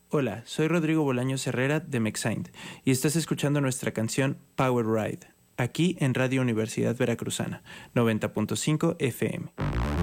Hola, soy Rodrigo Bolaños Herrera de Mexaint y estás escuchando nuestra canción Power Ride, aquí en Radio Universidad Veracruzana, 90.5 FM.